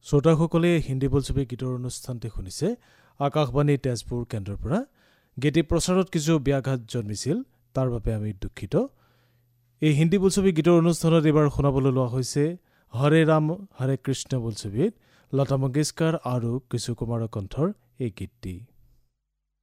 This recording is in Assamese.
শ্ৰোতাসকলে হিন্দী বোলছবি গীতৰ অনুষ্ঠানটি শুনিছে আকাশবাণী তেজপুৰ কেন্দ্ৰৰ পৰা। গীতি প্ৰচাৰত কিছু ব্যাঘাত জন্মিছিল, তাৰ বাবে আমি দুঃখিত। এই হিন্দী বোলছবি গীতৰ অনুষ্ঠানত এইবাৰ শুনাবলৈ লোৱা হৈছে হৰে ৰাম হৰে কৃষ্ণ বোলছবিত লতা মংগেশকাৰ আৰু কিশোৰ কুমাৰৰ কণ্ঠৰ এই গীতটি।